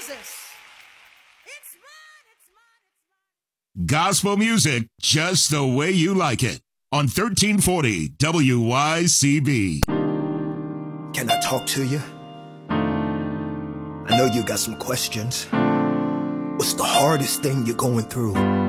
Gospel music just the way you like it on 1340 WYCB. Can I talk to you? I know you got some questions. What's the hardest thing you're going through?